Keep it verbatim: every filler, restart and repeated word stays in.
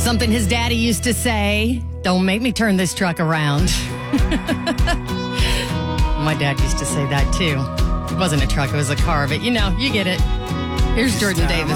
Something his daddy used to say, don't make me turn this truck around. My dad used to say that too. It wasn't a truck, it was a car, but you know, you get it. Here's Jordan Davis.